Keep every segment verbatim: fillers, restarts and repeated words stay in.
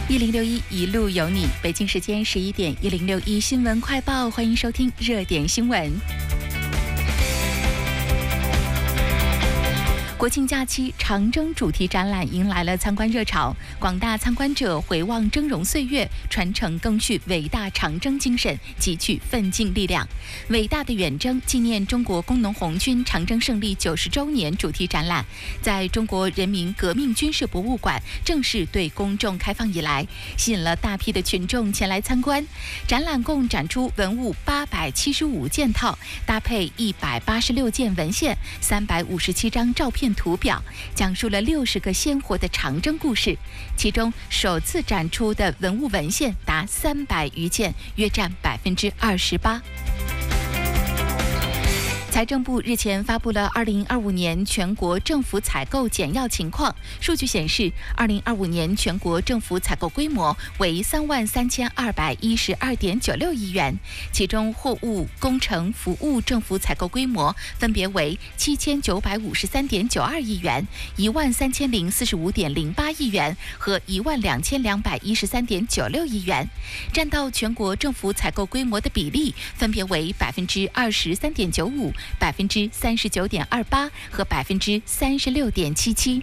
一零六一一路有你，北京时间十一点，一零六一新闻快报，欢迎收听热点新闻。国庆假期，长征主题展览迎来了参观热潮，广大参观者回望峥嵘岁月，传承赓续伟大长征精神，汲取奋进力量。伟大的远征纪念中国工农红军长征胜利九十周年主题展览，在中国人民革命军事博物馆正式对公众开放以来，吸引了大批的群众前来参观。展览共展出文物八百七十五件套，搭配一百八十六件文献、三百五十七张照片图表，讲述了六十个鲜活的长征故事。其中首次展出的文物文献达三百余件，约占百分之二十八。财政部日前发布了二零二五年全国政府采购简要情况。数据显示，二零二五年全国政府采购规模为三万三千二百一十二点九六亿元，其中货物、工程、服务政府采购规模分别为七千九百五十三点九二亿元、一万三千零四十五点零八亿元和一万两千两百一十三点九六亿元，占到全国政府采购规模的比例分别为百分之二十三点九五。百分之三十九点二八和百分之三十六点七七。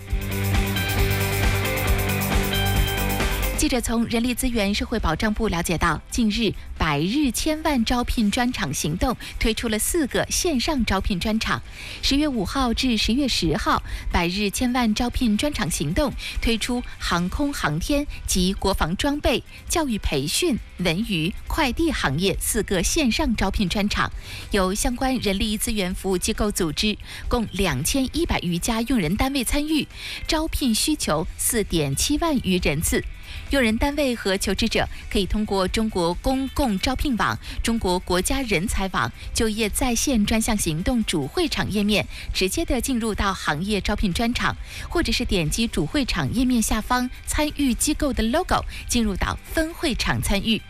记者从人力资源社会保障部了解到，近日百日千万招聘专场行动推出了四个线上招聘专场。十月五号至十月十号，百日千万招聘专场行动推出航空航天及国防装备、教育培训、文娱、快递行业四个线上招聘专场，由相关人力资源服务机构组织，共两千一百余家用人单位参与，招聘需求四点七万余人次。用人单位和求职者可以通过中国公共招聘网、中国国家人才网、就业在线专项行动主会场页面，直接的进入到行业招聘专场，或者是点击主会场页面下方参与机构的 logo， 进入到分会场参与。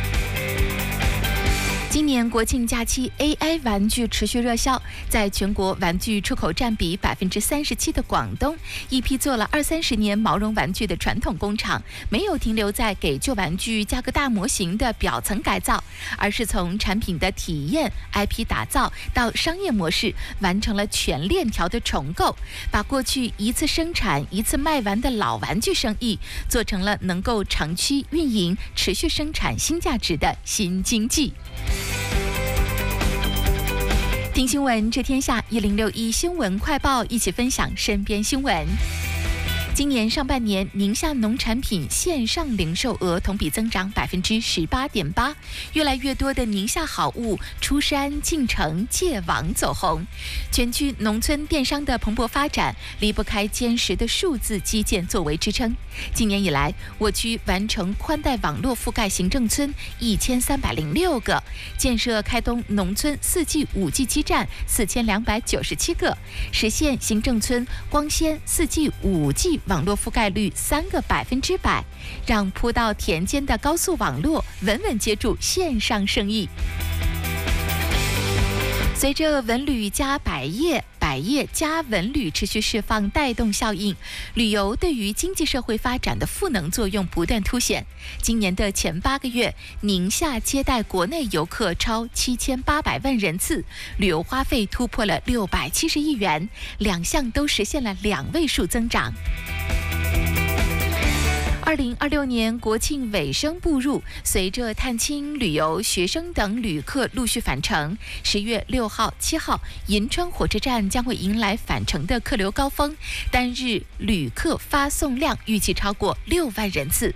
今年国庆假期 ，A I 玩具持续热销，在全国玩具出口占比百分之三十七的广东，一批做了二三十年毛绒玩具的传统工厂，没有停留在给旧玩具加个大模型的表层改造，而是从产品的体验、I P 打造到商业模式，完成了全链条的重构，把过去一次生产、一次卖完的老玩具生意，做成了能够长期运营、持续生产新价值的新经济。听新闻知天下，一零六一新闻快报，一起分享身边新闻。今年上半年，宁夏农产品线上零售额同比增长百分之十八点八，越来越多的宁夏好物出山进城借网走红。全区农村电商的蓬勃发展，离不开坚实的数字基建作为支撑。今年以来，我区完成宽带网络覆盖行政村一千三百零六个，建设开通农村四 G、五 G 基站四千两百九十七个，实现行政村光纤四 G、五 G。网络覆盖率三个百分之百，让铺到田间的高速网络稳稳接住线上生意。随着文旅加百业、百业加文旅持续释放带动效应，旅游对于经济社会发展的赋能作用不断凸显。今年的前八个月，宁夏接待国内游客超七千八百万人次，旅游花费突破了六百七十亿元，两项都实现了两位数增长。二零二六年国庆尾声步入，随着探亲、旅游、学生等旅客陆续返程，十月六号、七号，银川火车站将会迎来返程的客流高峰，单日旅客发送量预计超过六万人次。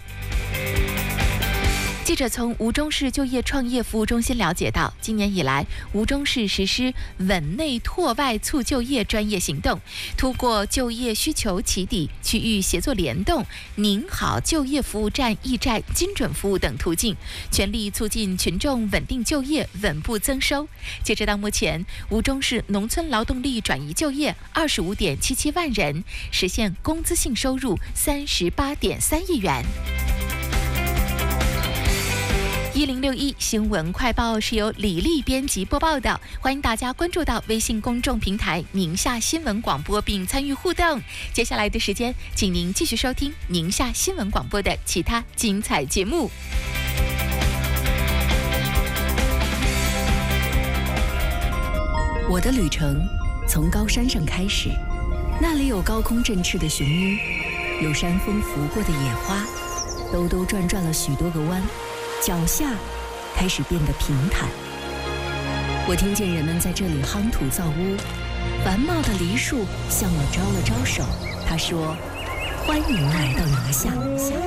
记者从吴中市就业创业服务中心了解到，今年以来，吴中市实施稳内拓外促就业专业行动，通过就业需求起底、区域协作联动、宁好就业服务站驿站精准服务等途径，全力促进群众稳定就业、稳步增收。截止到目前，吴中市农村劳动力转移就业二十五点七七万人，实现工资性收入三十八点三亿元。 一零六一新闻快报是由李丽编辑播报的，欢迎大家关注到微信公众平台宁夏新闻广播并参与互动。接下来的时间，请您继续收听宁夏新闻广播的其他精彩节目。 我的旅程从高山上开始，那里有高空振翅的雄鹰，有山风拂过的野花，兜兜转转了许多个弯，脚下开始变得平坦。我听见人们在这里夯土造屋，繁茂的梨树向我招了招手，他说：“欢迎来到宁夏。”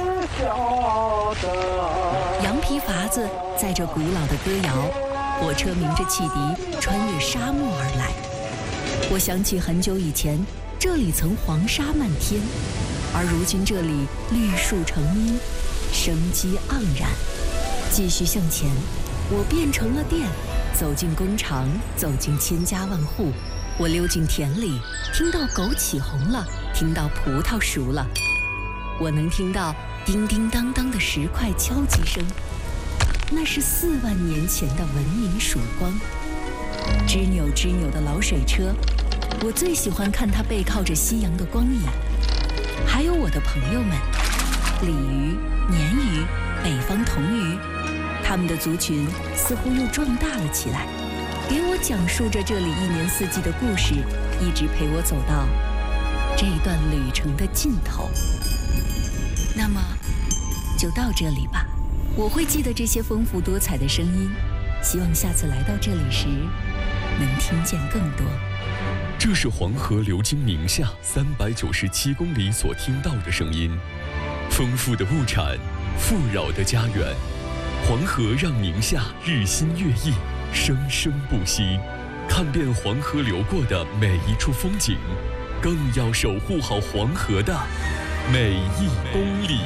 羊皮筏子载着古老的歌谣，火车鸣着汽笛，穿越沙漠而来。我想起很久以前，这里曾黄沙漫天，而如今这里绿树成荫，生机盎然。继续向前，我变成了电，走进工厂，走进千家万户。我溜进田里，听到枸杞红了，听到葡萄熟了。我能听到叮叮当当的石块敲击声，那是四万年前的文明曙光。吱扭吱扭的老水车，我最喜欢看它背靠着夕阳的光影。还有我的朋友们，鲤鱼、鲶鱼、北方童鱼，他们的族群似乎又壮大了起来，给我讲述着这里一年四季的故事，一直陪我走到这一段旅程的尽头。那么就到这里吧，我会记得这些丰富多彩的声音，希望下次来到这里时能听见更多。 这是黄河流经宁夏三百九十七公里所听到的声音，丰富的物产，富饶的家园。黄河让宁夏日新月异，生生不息。看遍黄河流过的每一处风景，更要守护好黄河的每一公里。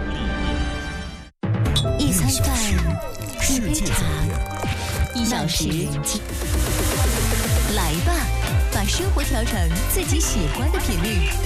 一餐饭，一杯茶，一小时，来吧，把生活调成自己喜欢的频率。